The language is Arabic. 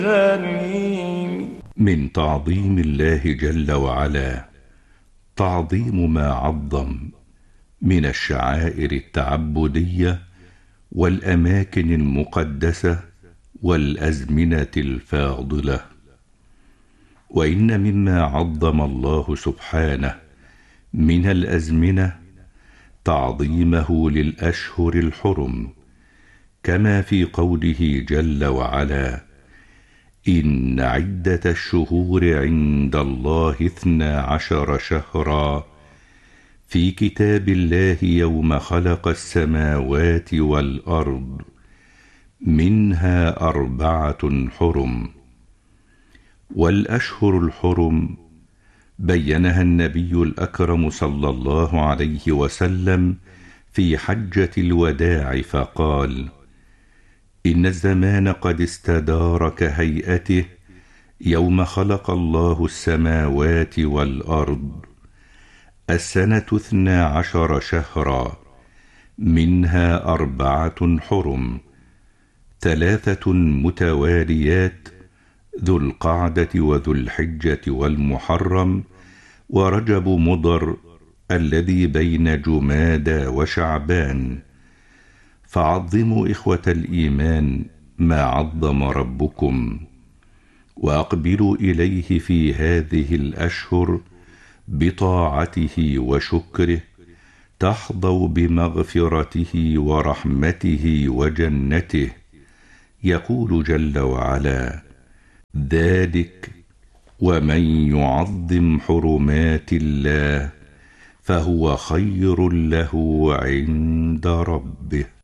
من تعظيم الله جل وعلا تعظيم ما عظم من الشعائر التعبدية والأماكن المقدسة والأزمنة الفاضلة. وإن مما عظم الله سبحانه من الأزمنة تعظيمه للأشهر الحرم، كما في قوله جل وعلا: إن عدة الشهور عند الله 12 شهرا في كتاب الله يوم خلق السماوات والأرض منها 4 حرم. والأشهر الحرم بينها النبي الأكرم صلى الله عليه وسلم في حجة الوداع فقال: إن الزمان قد استدار كهيئته يوم خلق الله السماوات والأرض. السنة 12 شهرا منها 4 حرم، 3 متواليات: ذو القعدة وذو الحجة والمحرم ورجب مضر الذي بين جمادى وشعبان. فعظموا إخوة الإيمان ما عظم ربكم، وأقبلوا إليه في هذه الأشهر بطاعته وشكره، تحظوا بمغفرته ورحمته وجنته. يقول جل وعلا: ذلك ومن يعظم حرمات الله فهو خير له عند ربه.